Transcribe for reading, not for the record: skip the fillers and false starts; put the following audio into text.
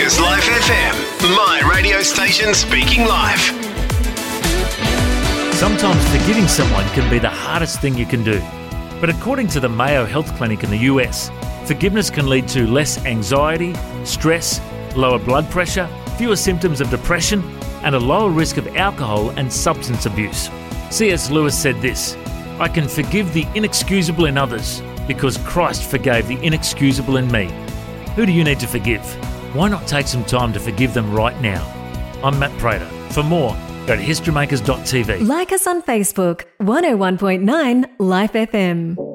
Is Life FM, my radio station speaking life. Sometimes forgiving someone can be the hardest thing you can do. But according to the Mayo Health Clinic in the US, forgiveness can lead to less anxiety, stress, lower blood pressure, fewer symptoms of depression, and a lower risk of alcohol and substance abuse. C.S. Lewis said this, "I can forgive the inexcusable in others because Christ forgave the inexcusable in me." Who do you need to forgive? Why not take some time to forgive them right now? I'm Matt Prater. For more, go to historymakers.tv. Like us on Facebook, 101.9 Life FM.